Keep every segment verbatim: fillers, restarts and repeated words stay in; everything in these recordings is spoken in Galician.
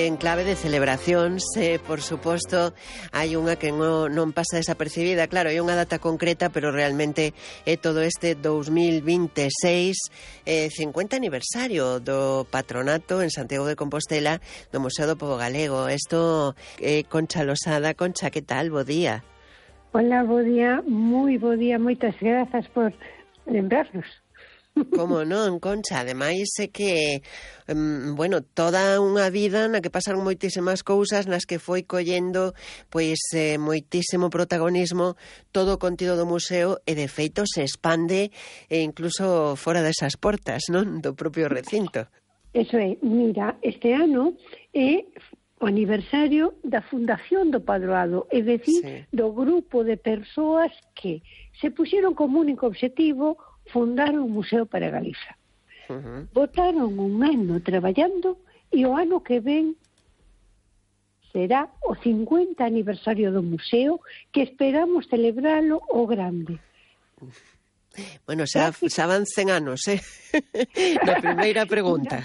En clave de celebracións, eh, por suposto, hai unha que non, non pasa desapercibida. Claro, hai unha data concreta, pero realmente é todo este dous mil vinte e seis, eh, cincuenta aniversario do patronato en Santiago de Compostela do Museo do Pobo Galego. Isto, eh, Concha Losada. Concha, que tal? Bo día. Hola, bo día, moi bo día, moitas grazas por lembrarnos. Como non, Concha, ademais é que, um, bueno, toda unha vida na que pasaron moitísimas cousas, nas que foi collendo, pois, eh, moitísimo protagonismo todo o contido do museo, e de feito se expande e incluso fora desas portas, non? Do propio recinto. Eso é, mira, este ano é o aniversario da fundación do Padroado, é dicir, sí, do grupo de persoas que se puxeron como único obxectivo fundar un museo para Galiza. Uh-huh. Botaron un ano traballando e o ano que ven será o cincuenta aniversario do museo, que esperamos celebralo o grande. Bueno, xa, xa van cen anos, eh? Na primeira pregunta.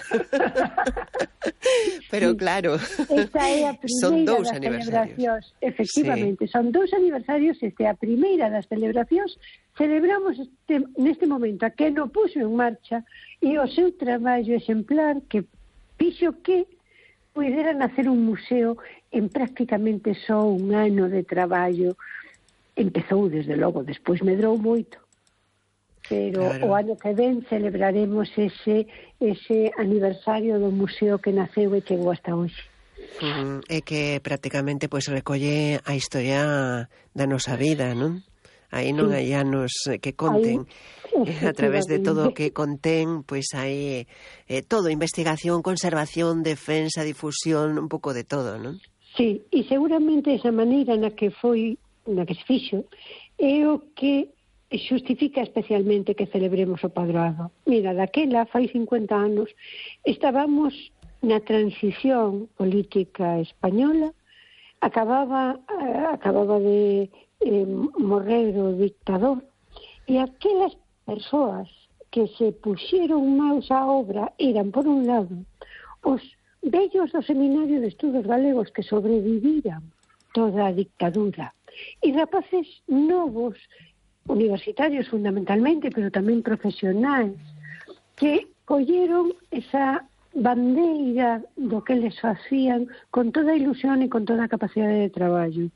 Pero claro, esta é a son dous das aniversarios. Efectivamente, sí. Son dous aniversarios, este é a primeira das celebracións. Celebramos este, neste momento a que no puxo en marcha e o seu traballo exemplar que fixo que pudera nacer un museo en prácticamente só un ano de traballo. Empezou, desde logo, despois medrou moito. Pero claro, o ano que ven celebraremos ese ese aniversario do museo que naceu e chegou hasta hoxe. Uh, é que prácticamente pois recolle a historia da nosa vida, non? Aí non sí. hai anos que conten. Aí, a través de todo o que contén, pois hai eh, todo, investigación, conservación, defensa, difusión, un pouco de todo, non? Sí, e seguramente esa maneira na que foi, na que se fixo, é o que xustifica especialmente que celebremos o Padroado. Mira, daquela, fai cincuenta anos, estábamos na transición política española, acababa eh, acababa de eh, morrer o dictador, e aquelas persoas que se puxeron maus á obra eran, por un lado, os vellos do Seminario de Estudos Galegos que sobreviviran toda a dictadura, e rapaces novos, universitarios fundamentalmente, pero tamén profesionais, que colleron esa bandeira do que les facían con toda a ilusión e con toda a capacidade de traballo.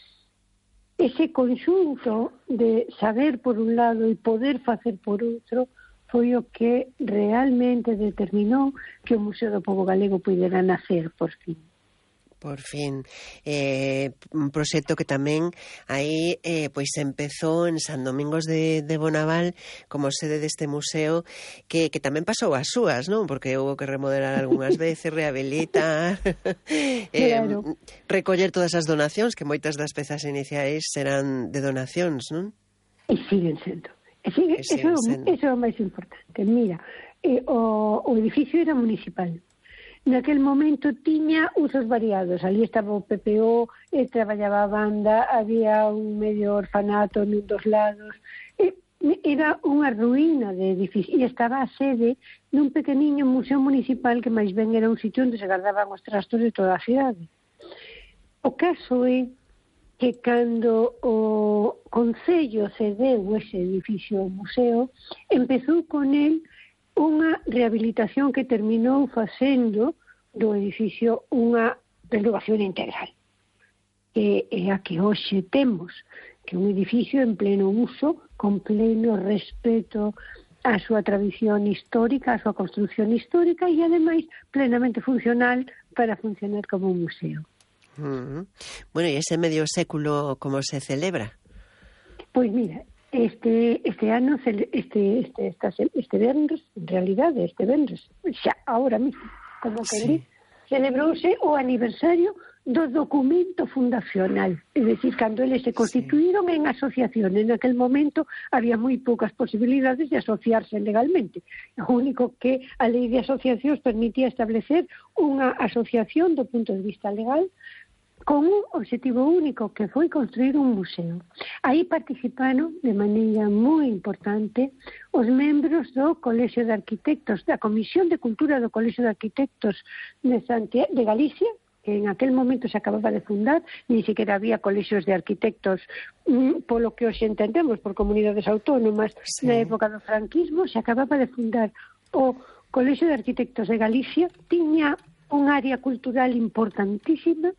Ese conxunto de saber por un lado e poder facer por outro foi o que realmente determinou que o Museo do Pobo Galego pudera nacer por fin. Por fin, eh, un proxecto que tamén aí eh, pois empezou en San Domingos de, de Bonaval como sede deste museo, que, que tamén pasou as súas, non? Porque houve que remodelar algunhas veces, rehabilitar, eh, claro, recoller todas as donacións, que moitas das pezas iniciais serán de donacións, non? E siguen sendo. E sigue, e siguen eso, sendo. Eso é o máis importante. Mira, eh, o, o edificio era municipal. Naquel momento tiña usos variados. Ali estaba o P P O, e traballaba a banda, había un medio orfanato nun dos lados. E era unha ruína de edificio. E estaba a sede dun pequeniño museo municipal que máis ben era un sitio onde se guardaban os trastos de toda a cidade. O caso é que cando o Concello cedeu ese edificio ao museo, empezou con el unha rehabilitación que terminou facendo do edificio unha renovación integral, que é a que hoxe temos, que é un edificio en pleno uso, con pleno respeto á súa tradición histórica, á súa construcción histórica, e ademais plenamente funcional para funcionar como un museo. Uh-huh. Bueno, e ese medio século como se celebra? Pois mira, Este este ano, este este esta, este venres, en realidade, este venres, xa, ahora mismo, como que sí, di, celebrouse o aniversario do documento fundacional. É dicir, cando eles se constituíron sí. en asociación, en aquel momento había moi poucas posibilidades de asociarse legalmente. O único que a lei de asociacións permitía establecer unha asociación do punto de vista legal con un objetivo único, que foi construir un museo. Aí participaron de maneira moi importante os membros do Colexio de Arquitectos, da Comisión de Cultura do Colexio de Arquitectos de, Santiago, de Galicia, que en aquel momento se acababa de fundar, ni siquiera había colexios de arquitectos mm, polo que hoxe entendemos, por comunidades autónomas. Sí. Na época do franquismo se acababa de fundar o Colexio de Arquitectos de Galicia, tiña un área cultural importantísima,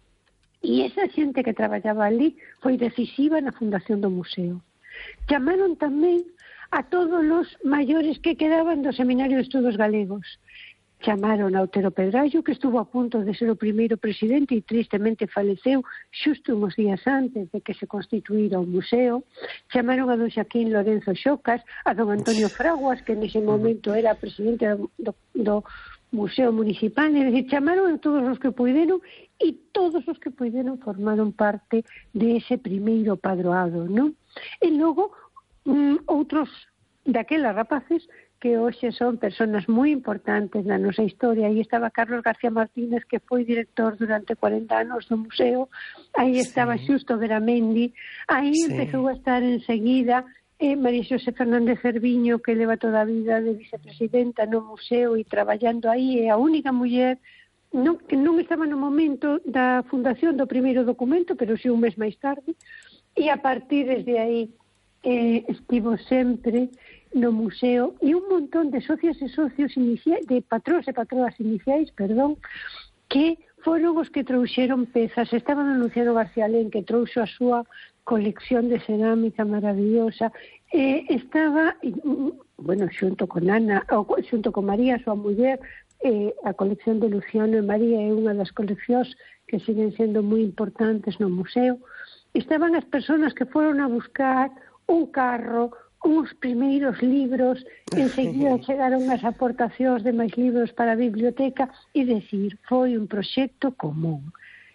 e esa xente que traballaba ali foi decisiva na fundación do museo. Chamaron tamén a todos os maiores que quedaban do Seminario de Estudos Galegos. Chamaron a Otero Pedrallo, que estuvo a punto de ser o primeiro presidente e tristemente faleceu xusto uns días antes de que se constituíra o museo. Chamaron a don Xaquín Lorenzo Xocas, a don Antonio Fraguas, que nese momento era presidente do, do Museo Municipal, é dicir, chamaron a todos os que puideron e todos os que puideron formaron parte de ese primeiro padroado, non? E logo, mm, outros daquelas rapaces que hoxe son personas moi importantes na nosa historia. Aí estaba Carlos García Martínez, que foi director durante cuarenta anos do museo. Aí estaba sí. Xusto Veramendi. Aí sí. Empezou a estar enseguida eh, María Xosé Fernández Cerviño, que leva toda a vida de vicepresidenta no museo e traballando aí, é a única muller non, que non estaba no momento da fundación do primeiro documento, pero si un mes máis tarde, e a partir desde aí eh, estivo sempre no museo, e un montón de socios e socios iniciais, de patróns e patroas iniciais, perdón, que foron os que trouxeron pezas. Estaban anunciando García Lén, que trouxo a súa colección de cerámica maravillosa, eh, estaba, bueno, xunto con Ana, ou xunto con María, súa muller, eh, a colección de Luciano e María é unha das coleccións que siguen sendo moi importantes no museo. Estaban as persoas que foron a buscar un carro, uns primeiros libros, enseguida chegaron as aportacións de máis libros para a biblioteca, e decir, foi un proxecto común.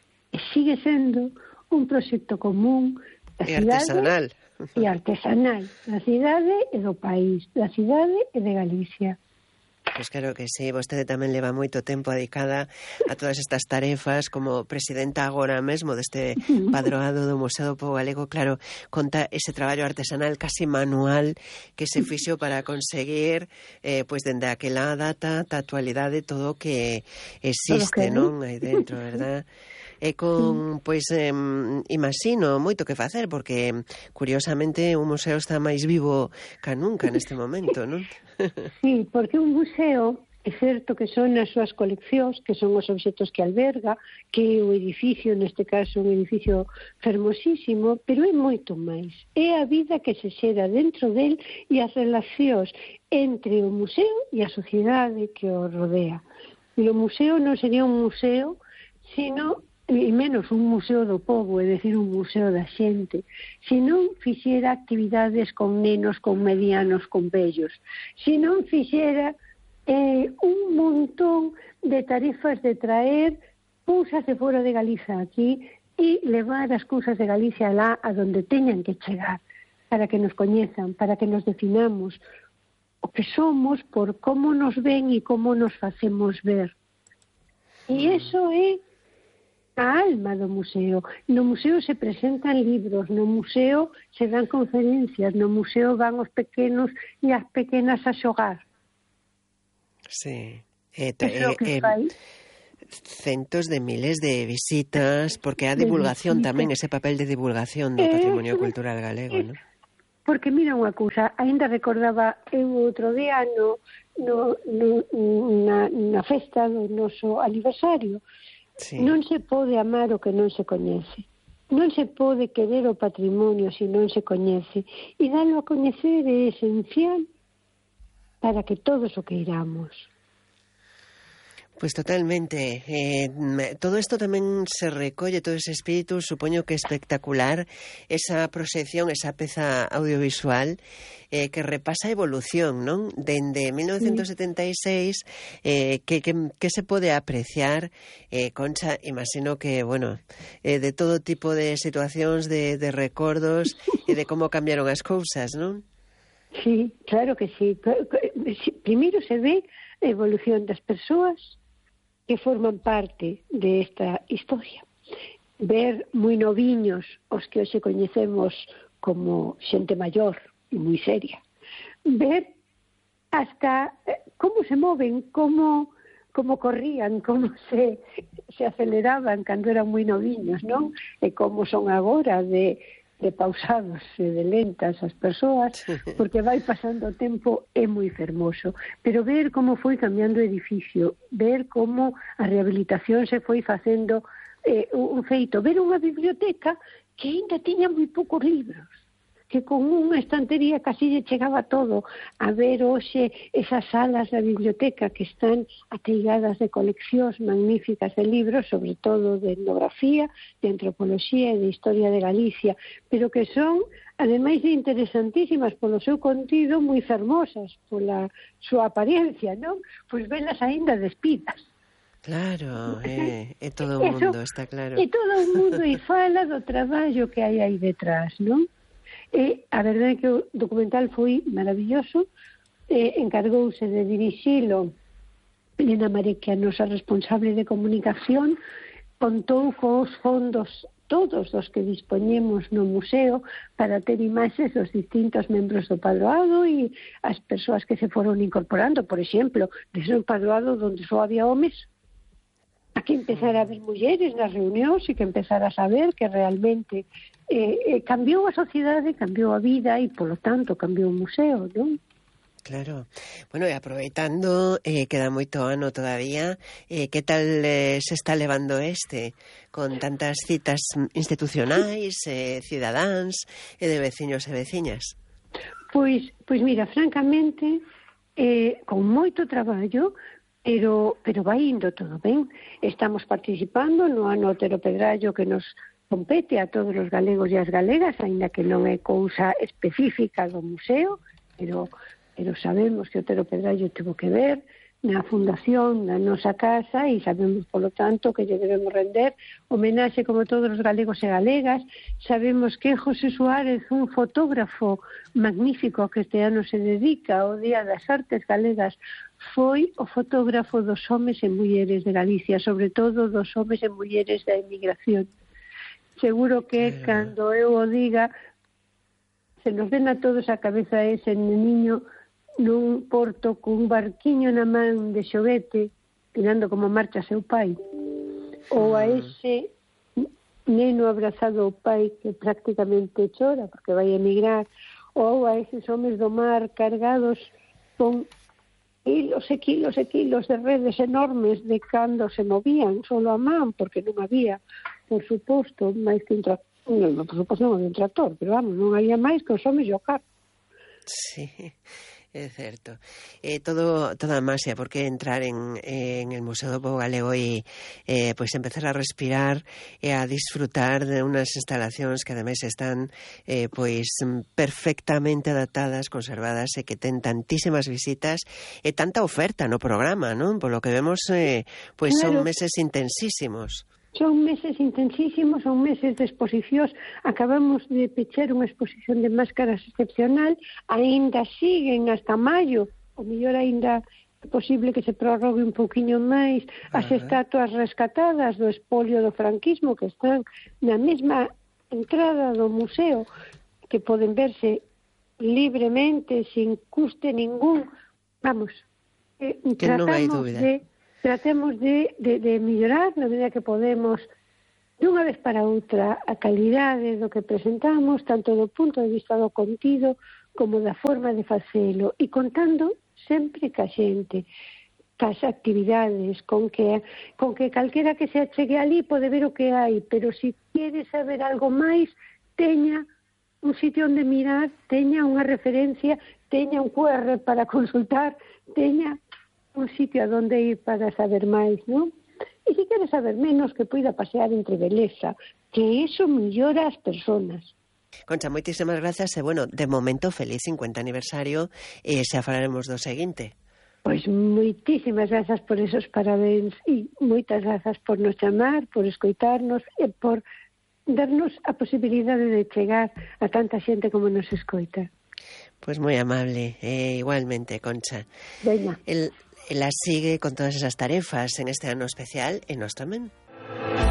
E sigue sendo un proxecto común da cidade artesanal. E artesanal, da cidade e do país, da cidade e de Galicia. Pois claro que sí, vostede tamén leva moito tempo dedicada a todas estas tarefas como presidenta agora mesmo deste padroado do Museo do Pobo Galego. Claro, conta ese traballo artesanal casi manual que se fixo para conseguir eh, pois dende aquela data ta actualidade todo o que existe, non? Aí dentro, verdad? E con, pois, eh, imagino moito que facer, porque curiosamente un museo está máis vivo ca nunca neste momento, non? Sí, porque un museo é certo que son as súas coleccións, que son os obxectos que alberga, que é o edificio, neste caso un edificio fermosísimo, pero é moito máis. É a vida que se xera dentro del e as relacións entre o museo e a sociedade que o rodea. E o museo non sería un museo, sino e menos un museo do povo, é dicir, un museo da xente, se non fixera actividades con nenos, con medianos, con vellos, se non fixera eh, un montón de tarefas de traer cousas de fora de Galiza aquí e levar as cousas de Galicia lá a donde teñan que chegar, para que nos coñezan, para que nos definamos o que somos por como nos ven e como nos facemos ver. E iso é a alma do museo. No museo se presentan libros, no museo se dan conferencias, no museo van os pequenos e as pequenas a xogar. Sí. Eh, eh, eh, centos de miles de visitas, porque a divulgación tamén, ese papel de divulgación do patrimonio cultural galego, non? Porque mira unha cousa, ainda recordaba eu outro día no, no, no, na, na festa do noso aniversario. Sí. Non se pode amar o que non se coñece. Non se pode querer o patrimonio se non se coñece. E dalo a coñecer é esencial para que todos o queiramos. Pois totalmente. Eh, todo isto tamén se recolle, todo ese espírito, supoño que espectacular, esa proxección, esa peza audiovisual eh, que repasa a evolución, non? Dende mil novecentos setenta e seis, eh, que, que, que se pode apreciar, eh, Concha, imagino que, bueno, eh, de todo tipo de situacións, de, de recordos e de como cambiaron as cousas, non? Sí, claro que sí. Primeiro se ve a evolución das persoas que forman parte de esta historia. ver moi noviños os que hoxe coñecemos como xente maior e moi seria, ver hasta como se moven, como como corrían, como se, se aceleraban cando eran moi noviños, non? E como son agora de, de pausados e de lentas as persoas, porque vai pasando o tempo, é moi fermoso. Pero ver como foi cambiando o edificio, ver como a rehabilitación se foi facendo eh, un feito, ver unha biblioteca que ainda tiña moi poucos libros, que con unha estantería casi lle chegaba todo, a ver hoxe esas salas da biblioteca que están ateigadas de coleccións magníficas de libros, sobre todo de etnografía, de antropoloxía e de historia de Galicia, pero que son, ademais de interesantísimas polo seu contido, moi fermosas pola súa apariencia, non? Pois velas aínda despidas. Claro, é, é todo o mundo, está claro. É todo o mundo e fala do traballo que hai aí detrás, non? E a verdade é que o documental foi maravilloso, eh, encargouse de dirixilo Elena Mareque, a nosa responsable de comunicación, contou cos fondos todos os que dispoñemos no museo para ter imaxes dos distintos membros do padroado e as persoas que se foron incorporando, por exemplo, desde un padroado onde só había homes, a que empezar a ver mulleres nas reunións e que empezar a saber que realmente eh, eh, cambiou a sociedade, cambiou a vida e, polo tanto, cambiou o museo, non? Claro. Bueno, e aproveitando, eh, queda moito ano todavía, eh, que tal eh, se está levando este, con tantas citas institucionais, eh, cidadáns e de veciños e veciñas? Pois, pois mira, francamente, eh, con moito traballo, pero, pero vai indo todo ben. Estamos participando no ano Otero Pedrallo que nos compete a todos os galegos e as galegas, aínda que non é cousa específica do museo, pero, pero sabemos que Otero Pedrallo tivo que ver na fundación da nosa casa e sabemos, polo tanto, que lle debemos render homenaxe como todos os galegos e galegas. Sabemos que José Suárez, un fotógrafo magnífico que este ano se dedica ao Día das Artes Galegas, foi o fotógrafo dos homes e mulleres de Galicia, sobre todo dos homes e mulleres da emigración. Seguro que claro, cando eu o diga se nos ven a todos a cabeza ese neniño nun porto cun barquiño na man de xoguete mirando como marcha seu pai, ou a ese neno abrazado ao pai que prácticamente chora porque vai emigrar, ou a eses homes do mar cargados con kilos e kilos e kilos de redes enormes de cando se movían solo a man, porque non había, por suposto, máis que un tractor, non, por suposto non había un tractor, pero vamos, non había máis que os homes e o carro. Sí, é certo. Eh, todo, toda a masia, porque entrar en, en el Museo do Pobo Galego e eh, pues empezar a respirar e a disfrutar de unas instalacións que ademais están eh, pois perfectamente adaptadas, conservadas e que ten tantísimas visitas e tanta oferta no programa, non? Por lo que vemos, eh, pois claro, son meses intensísimos. Son meses intensísimos, son meses de exposicións. Acabamos de pechar unha exposición de máscaras excepcional, aínda siguen hasta maio, o mellor aínda é posible que se prorrogue un pouquiño máis as uh-huh. estatuas rescatadas do espolio do franquismo que están na mesma entrada do museo, que poden verse libremente, sin custe ningún. Vamos, eh, que non hai dúbida. De Tratemos de, de, de mellorar na medida que podemos dunha vez para outra a calidade do que presentamos, tanto do punto de vista do contido como da forma de facelo, e contando sempre ca xente, cas actividades, con que, con que calquera que se achegue ali pode ver o que hai, pero se quere saber algo máis, teña un sitio onde mirar, teña unha referencia, teña un cu erre para consultar, teña un sitio a donde ir para saber máis, non? E se quere saber menos, que poida pasear entre beleza, que eso mellora as persoas. Concha, moitísimas grazas e, bueno, de momento, feliz cincuenta aniversario e xa falaremos do seguinte. Pois moitísimas grazas por esos parabéns e moitas grazas por nos chamar, por escoitarnos e por darnos a posibilidade de chegar a tanta xente como nos escoita. Pois moi amable, eh, igualmente, Concha. Veña. El, ela sigue con todas esas tarefas en este ano especial e nós tamén.